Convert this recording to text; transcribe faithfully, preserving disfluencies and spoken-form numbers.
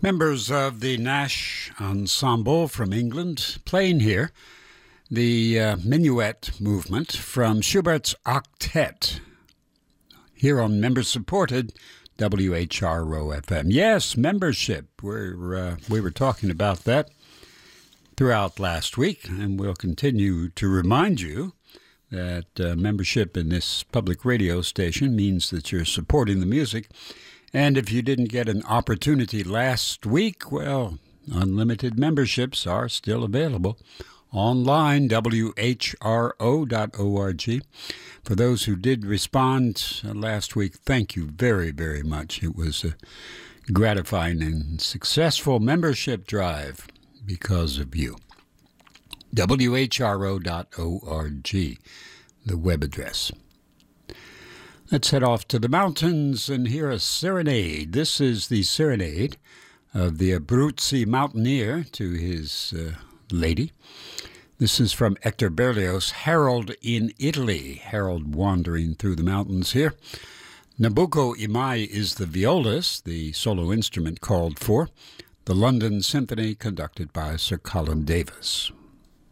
Members of the Nash Ensemble from England playing here the uh, Minuet movement from Schubert's Octet here on member-supported W H R O F M. Yes, membership. We're, uh, we were talking about that throughout last week, and we'll continue to remind you that uh, membership in this public radio station means that you're supporting the music. And if you didn't get an opportunity last week, well, unlimited memberships are still available online, W H R O dot org. For those who did respond last week, thank you very, very much. It was a gratifying and successful membership drive because of you. W H R O dot org, the web address. Let's head off to the mountains and hear a serenade. This is the serenade of the Abruzzi mountaineer to his uh, lady. This is from Hector Berlioz, Harold in Italy. Harold wandering through the mountains here. Nabucco Imai is the violist, the solo instrument called for. The London Symphony conducted by Sir Colin Davis.